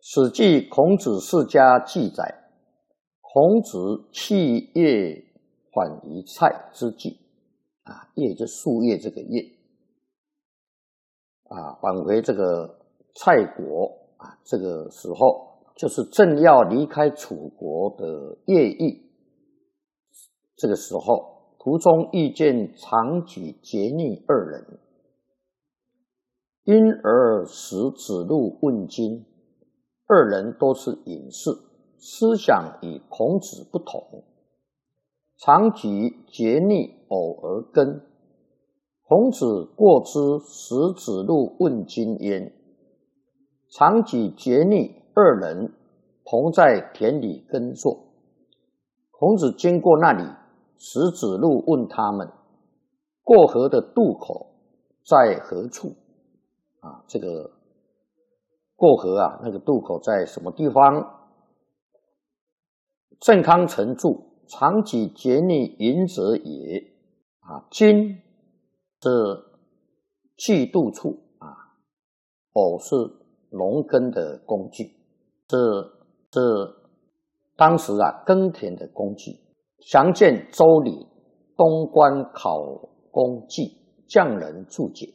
史记孔子世家记载，孔子弃叶反于蔡之际，叶就树叶这个叶，返回这个蔡国这个时候，就是正要离开楚国的叶邑。这个时候，途中遇见长举、桀逆二人，因而使子路问津。二人都是隐士，思想与孔子不同。长举、桀逆偶而根。孔子过之，使子路问津焉。长举、桀逆二人同在田里耕作。孔子经过那里，使子路问他们：过河的渡口在何处？这个过河那个渡口在什么地方？郑康成注：长举、桀逆隐者也。津是锯渡处，偶是农耕的工具，是当时耕田的工具。详见《周礼·东关考工记》匠人注解。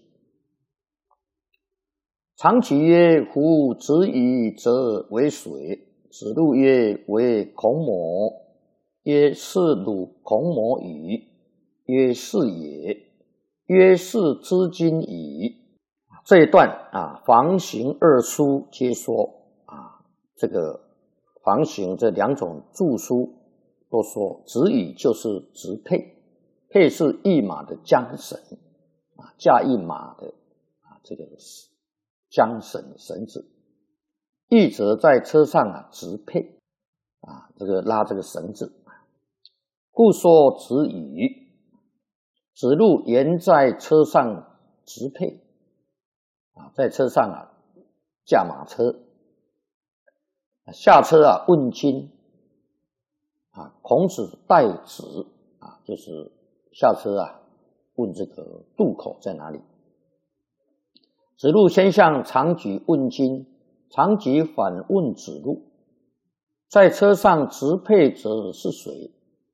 长举曰：夫子语则为水。子路曰：为孔某。曰：是鲁孔某语。曰：是也。曰：是之今矣。这一段房形二书皆说这个房形这两种注书都说子语就是直辔，辔是一马的缰绳驾一马的这个缰绳绳子，译则在车上直辔这个拉这个绳子，故说子语。子路沿在车上直辔在车上驾马车，下车问津孔子代子就是下车问这个渡口在哪里。子路先向长举问津，长举反问子路：在车上直辔者是谁？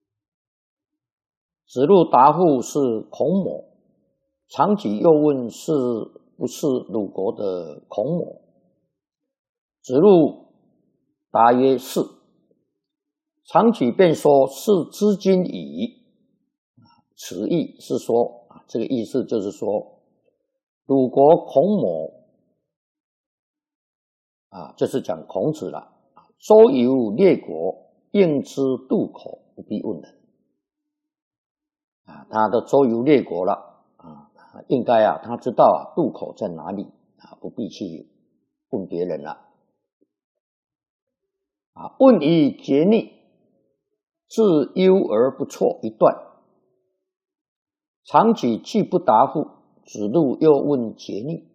子路答复是孔某。长举又问是不是鲁国的孔某？子路答曰是。长举便说：是之今矣。此意是说这个意思就是说，鲁国孔某就是讲孔子了。周游列国，应知渡口，不必问人。他都周游列国了应该他知道渡口在哪里不必去问别人了。问于桀逆，自忧而不辍一段。长举既不答复，子路又问桀逆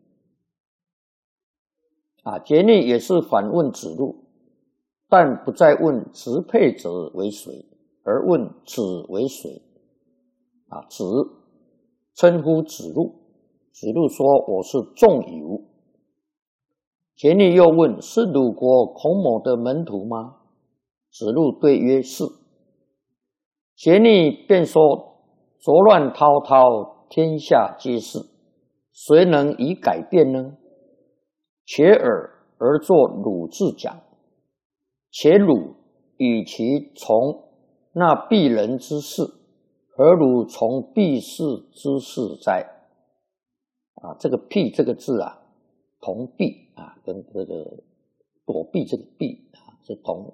桀逆也是反问子路，但不再问直辔者为谁，而问子为谁子称呼子路，子路说：我是仲由。桀逆又问：是鲁国孔某的门徒吗？子路对曰：是。桀逆便说：浊乱滔滔，天下皆是，谁能以改变呢？且尔而作鲁字讲，且鲁与其从那鄙人之事，何如从鄙士之事哉？这个避这个字同避跟这个躲避这个避是同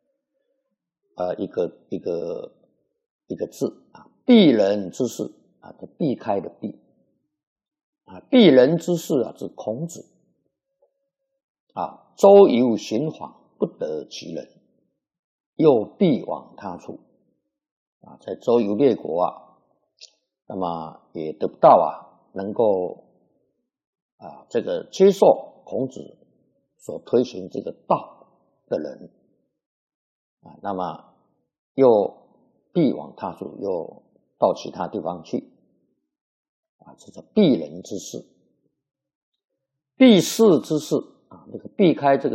一个字避人之事避开的避避人之事指孔子周游寻访，不得其人，又避往他处在周游列国那么也得不到能够这个接受孔子所推行这个道的人那么又避往他处，又到其他地方去这叫避人之事。避士之事那个避开这个